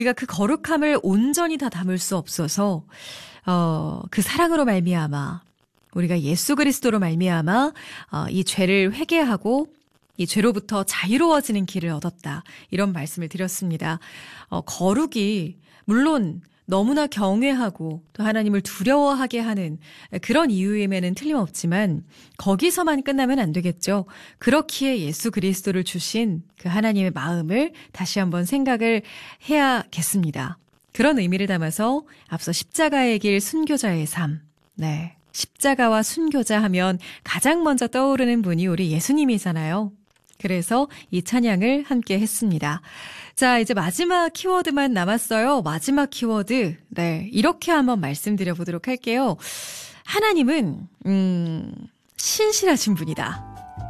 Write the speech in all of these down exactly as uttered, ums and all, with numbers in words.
우리가 그 거룩함을 온전히 다 담을 수 없어서 어, 그 사랑으로 말미암아 우리가 예수 그리스도로 말미암아 어, 이 죄를 회개하고 이 죄로부터 자유로워지는 길을 얻었다. 이런 말씀을 드렸습니다. 어, 거룩이 물론 너무나 경외하고 또 하나님을 두려워하게 하는 그런 이유임에는 틀림없지만 거기서만 끝나면 안 되겠죠. 그렇기에 예수 그리스도를 주신 그 하나님의 마음을 다시 한번 생각을 해야겠습니다. 그런 의미를 담아서 앞서 십자가의 길 순교자의 삶, 네, 십자가와 순교자 하면 가장 먼저 떠오르는 분이 우리 예수님이잖아요. 그래서 이 찬양을 함께 했습니다. 자, 이제 마지막 키워드만 남았어요. 마지막 키워드. 네, 이렇게 한번 말씀드려 보도록 할게요. 하나님은 음, 신실하신 분이다.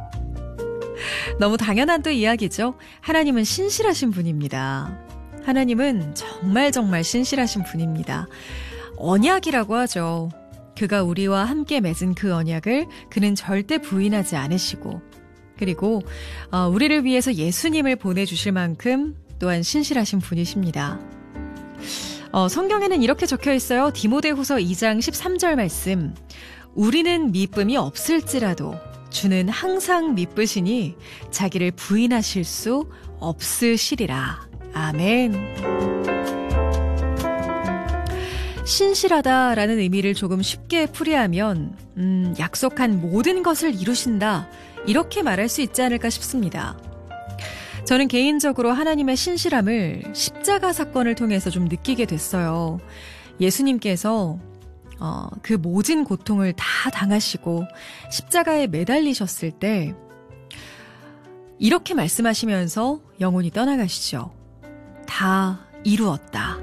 너무 당연한 또 이야기죠. 하나님은 신실하신 분입니다. 하나님은 정말 정말 신실하신 분입니다. 언약이라고 하죠. 그가 우리와 함께 맺은 그 언약을 그는 절대 부인하지 않으시고 그리고 어, 우리를 위해서 예수님을 보내주실 만큼 또한 신실하신 분이십니다. 어, 성경에는 이렇게 적혀 있어요. 디모데후서 이 장 십삼 절 말씀. 우리는 미쁨이 없을지라도 주는 항상 미쁘시니 자기를 부인하실 수 없으시리라. 아멘. 신실하다라는 의미를 조금 쉽게 풀이하면 음, 약속한 모든 것을 이루신다. 이렇게 말할 수 있지 않을까 싶습니다. 저는 개인적으로 하나님의 신실함을 십자가 사건을 통해서 좀 느끼게 됐어요. 예수님께서 어, 그 모진 고통을 다 당하시고 십자가에 매달리셨을 때 이렇게 말씀하시면서 영혼이 떠나가시죠. 다 이루었다.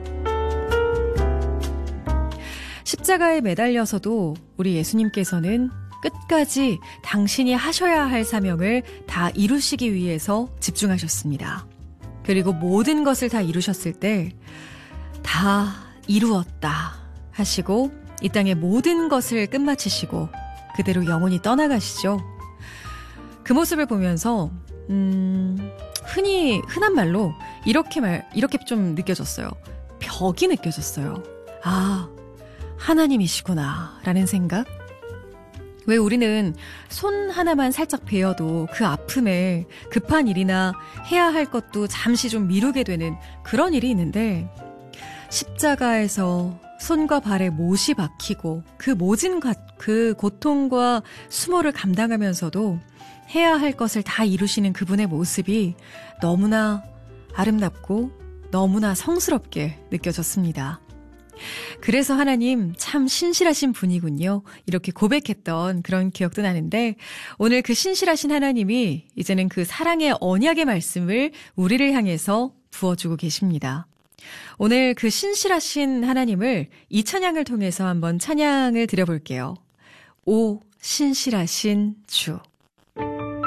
십자가에 매달려서도 우리 예수님께서는 끝까지 당신이 하셔야 할 사명을 다 이루시기 위해서 집중하셨습니다. 그리고 모든 것을 다 이루셨을 때 다 이루었다 하시고 이 땅의 모든 것을 끝마치시고 그대로 영혼이 떠나가시죠. 그 모습을 보면서 음, 흔히 흔한 말로 이렇게 말 이렇게 좀 느껴졌어요. 벽이 느껴졌어요. 아, 하나님이시구나 라는 생각. 왜 우리는 손 하나만 살짝 베어도 그 아픔에 급한 일이나 해야 할 것도 잠시 좀 미루게 되는 그런 일이 있는데 십자가에서 손과 발에 못이 박히고 그 모진 그 고통과 수모를 감당하면서도 해야 할 것을 다 이루시는 그분의 모습이 너무나 아름답고 너무나 성스럽게 느껴졌습니다. 그래서 하나님 참 신실하신 분이군요. 이렇게 고백했던 그런 기억도 나는데 오늘 그 신실하신 하나님이 이제는 그 사랑의 언약의 말씀을 우리를 향해서 부어주고 계십니다. 오늘 그 신실하신 하나님을 이 찬양을 통해서 한번 찬양을 드려볼게요. 오 신실하신 주.